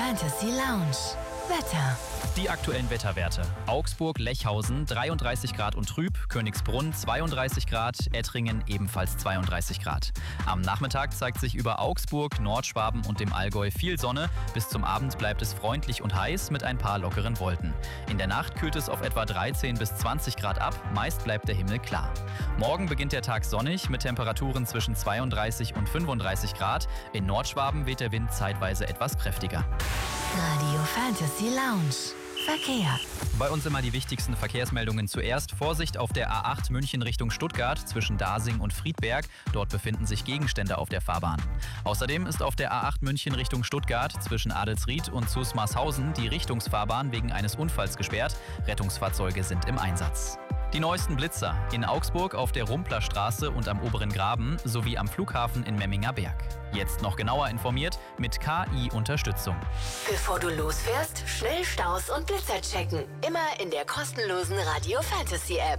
Fantasy Lounge. Wetter. Die aktuellen Wetterwerte. Augsburg-Lechhausen 33 Grad und trüb, Königsbrunn 32 Grad, Ettringen ebenfalls 32 Grad. Am Nachmittag zeigt sich über Augsburg, Nordschwaben und dem Allgäu viel Sonne. Bis zum Abend bleibt es freundlich und heiß mit ein paar lockeren Wolken. In der Nacht kühlt es auf etwa 13 bis 20 Grad ab, meist bleibt der Himmel klar. Morgen beginnt der Tag sonnig mit Temperaturen zwischen 32 und 35 Grad. In Nordschwaben weht der Wind zeitweise etwas kräftiger. Radio Fantasy Lounge. Verkehr. Bei uns immer die wichtigsten Verkehrsmeldungen zuerst. Vorsicht auf der A8 München Richtung Stuttgart zwischen Dasing und Friedberg. Dort befinden sich Gegenstände auf der Fahrbahn. Außerdem ist auf der A8 München Richtung Stuttgart zwischen Adelsried und Zusmarshausen die Richtungsfahrbahn wegen eines Unfalls gesperrt. Rettungsfahrzeuge sind im Einsatz. Die neuesten Blitzer in Augsburg auf der Rumplerstraße und am Oberen Graben sowie am Flughafen in Memminger Berg. Jetzt noch genauer informiert mit KI-Unterstützung. Bevor du losfährst, schnell Staus und Blitzer checken. Immer in der kostenlosen Radio Fantasy App.